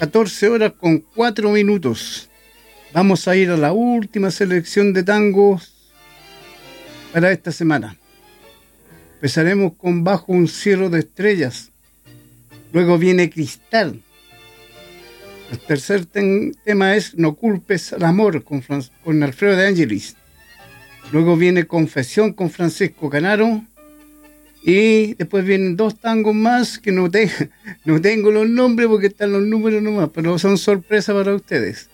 14 horas con 4 minutos. Vamos a ir a la última selección de tangos para esta semana. Empezaremos con Bajo un cielo de estrellas. Luego viene Cristal. El tercer tema es No culpes al amor con Alfredo de Angelis. Luego viene Confesión con Francisco Canaro. Y después vienen 2 tangos más que no tengo los nombres porque están los números nomás, pero son sorpresa para ustedes.